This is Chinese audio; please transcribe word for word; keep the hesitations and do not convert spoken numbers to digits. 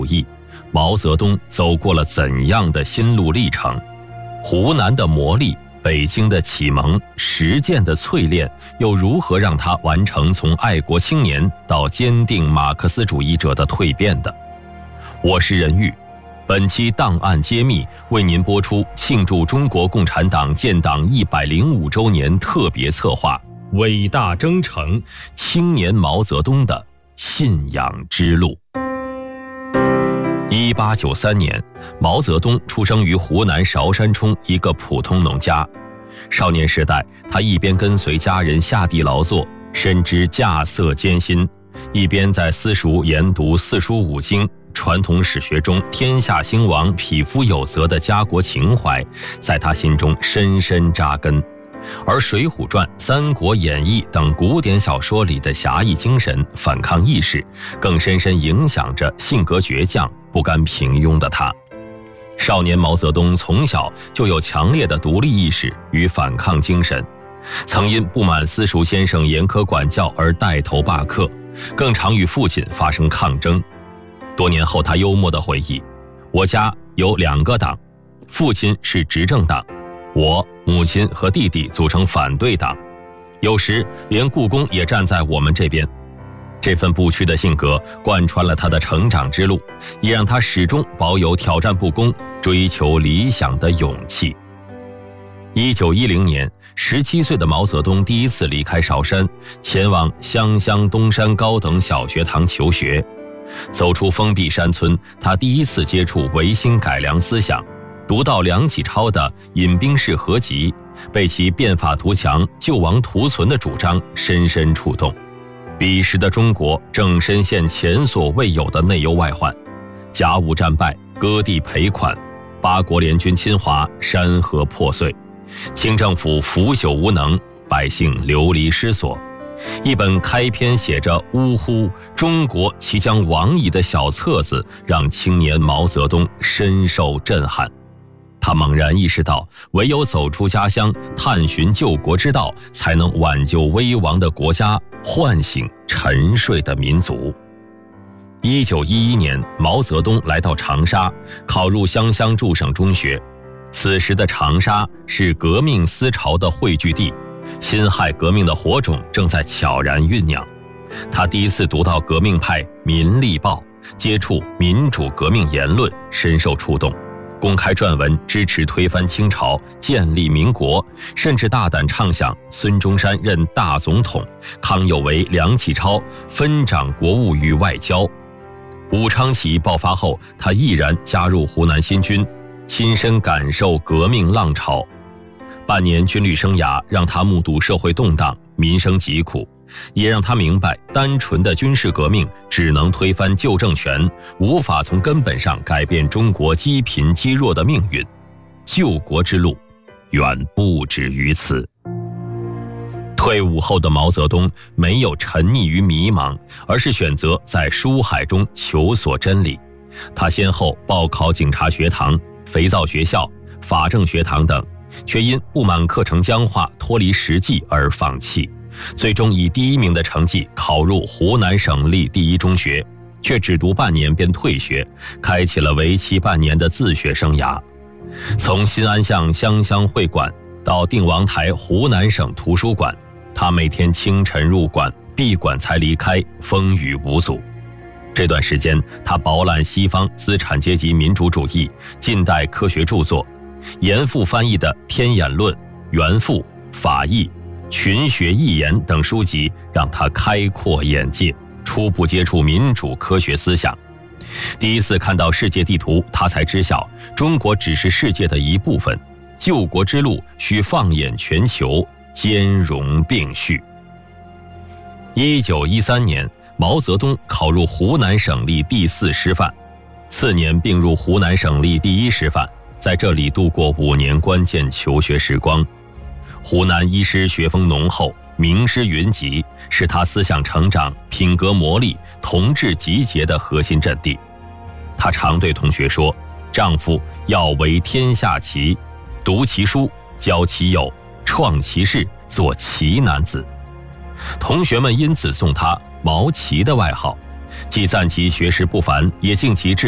义，毛泽东走过了怎样的心路历程？湖南的磨砺，北京的启蒙，实践的淬炼，又如何让他完成从爱国青年到坚定马克思主义者的蜕变的？我是任玉，本期档案揭秘为您播出庆祝中国共产党建党一百零五周年特别策划《伟大征程：青年毛泽东的信仰之路》。一八九三年，毛泽东出生于湖南韶山冲一个普通农家。少年时代，他一边跟随家人下地劳作，深知稼穑艰辛，一边在私塾研读四书五经。传统史学中天下兴亡、匹夫有责的家国情怀，在他心中深深扎根。而《水浒传》《三国演义》等古典小说里的侠义精神、反抗意识，更深深影响着性格倔强、不甘平庸的他。少年毛泽东从小就有强烈的独立意识与反抗精神，曾因不满私塾先生严苛管教而带头罢课，更常与父亲发生抗争。多年后，他幽默地回忆：“我家有两个党，父亲是执政党，我、母亲和弟弟组成反对党，有时连故宫也站在我们这边。”这份不屈的性格贯穿了他的成长之路，也让他始终保有挑战不公、追求理想的勇气。一九一零年，十七岁的毛泽东第一次离开韶山，前往湘乡东山高等小学堂求学。走出封闭山村，他第一次接触维新改良思想，读到梁启超的《饮冰室合集》，被其变法图强、救亡图存的主张深深触动。彼时的中国正深陷前所未有的内忧外患，甲午战败，割地赔款，八国联军侵华，山河破碎，清政府腐朽无能，百姓流离失所。一本开篇写着“呜呼，中国即将亡矣”的小册子，让青年毛泽东深受震撼。他猛然意识到，唯有走出家乡，探寻救国之道，才能挽救危亡的国家，唤醒沉睡的民族。一九一一年，毛泽东来到长沙，考入湘乡驻省中学。此时的长沙是革命思潮的汇聚地，辛亥革命的火种正在悄然酝酿。他第一次读到革命派《民力报》，接触民主革命言论，深受触动，公开撰文支持推翻清朝，建立民国，甚至大胆畅想孙中山任大总统，康有为、梁启超分掌国务与外交。武昌起义爆发后，他毅然加入湖南新军，亲身感受革命浪潮。半年军旅生涯让他目睹社会动荡、民生疾苦，也让他明白单纯的军事革命只能推翻旧政权，无法从根本上改变中国积贫积弱的命运。救国之路远不止于此。退伍后的毛泽东没有沉溺于迷茫，而是选择在书海中求索真理。他先后报考警察学堂、肥皂学校、法政学堂等，却因不满课程僵化、脱离实际而放弃，最终以第一名的成绩考入湖南省立第一中学，却只读半年便退学，开启了为期半年的自学生涯。从新安巷湘乡会馆到定王台湖南省图书馆，他每天清晨入馆，闭馆才离开，风雨无阻。这段时间，他饱览西方资产阶级民主主义、近代科学著作，严复翻译的《天演论》《原复》《法义》《群学义言》等书籍，让他开阔眼界，初步接触民主科学思想。第一次看到世界地图，他才知晓中国只是世界的一部分，救国之路需放眼全球，兼容并蓄。一九一三年，毛泽东考入湖南省立第四师范，次年并入湖南省立第一师范，在这里度过五年关键求学时光。湖南医师学风浓厚，名师云集，是他思想成长、品格磨砺、同志集结的核心阵地。他常对同学说：“丈夫要为天下奇，读其书，教其友，创其事，做奇男子。”同学们因此送他“毛奇”的外号，既赞其学识不凡，也敬其志